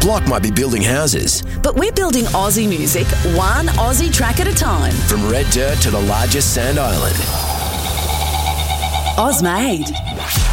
block might be building houses. But we're building Aussie music, one Aussie track at a time. From red dirt to the largest sand island. Ozmade.